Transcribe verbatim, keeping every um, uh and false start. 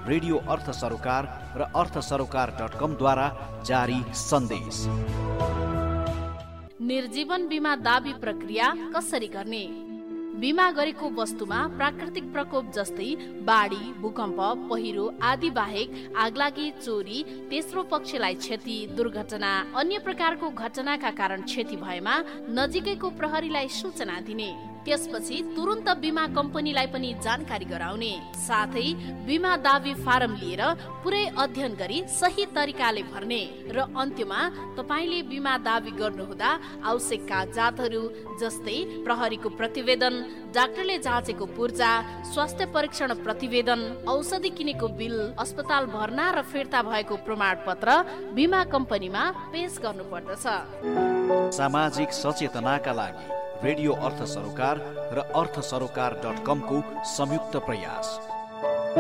Radio अर्थ सरोकार र अर्थ सरोकार डट कमद्वारा जारी सन्देश। निर्जीवन बिमा दाबी प्रक्रिया कसरी गर्ने? बिमा गरेको वस्तुमा प्राकृतिक प्रकोप जस्तै बाढी, भूकम्प, पहिरो आदि बाहेक आगलागी, चोरी, तेस्रो पक्षलाई क्षति, दुर्घटना, अन्य प्रकारको घटनाका कारण क्षति भएमा नजिकैको प्रहरीलाई सूचना दिने, त्यसपछि तुरुन्त बिमा कम्पनीलाई पनि जानकारी गराउने, साथै बिमा दावी फारम लिएर पुरै अध्ययन गरी सही तरिकाले भर्ने र अन्त्यमा तपाईले बिमा दावी गर्नुहुँदा आवश्यक कागजातहरू जस्तै प्रहरीको प्रतिवेदन, डाक्टरले जाँचेको पूर्जा, स्वास्थ्य परीक्षण प्रतिवेदन, औषधि किनेको बिल, अस्पताल भर्ना र फिर्ता भएको प्रमाणपत्र बिमा कम्पनीमा पेश गर्नुपर्दछ। सामाजिक सचेतनाका लागि रेडियो अर्थ सरोकार र अर्थ सरोकार डट कमको संयुक्त प्रयास।